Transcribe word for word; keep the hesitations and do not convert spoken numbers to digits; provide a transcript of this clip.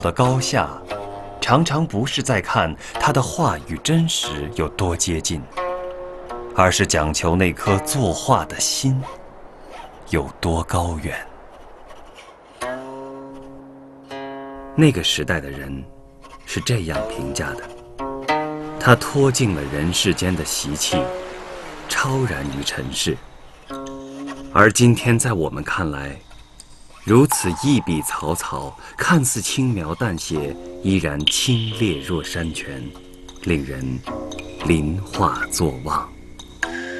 的高下，常常不是在看他的画与真实有多接近，而是讲求那颗作画的心有多高远。那个时代的人是这样评价的：他脱尽了人世间的习气，超然于尘世。而今天在我们看来，如此一笔草草，看似轻描淡写，依然清冽若山泉，令人临画作望。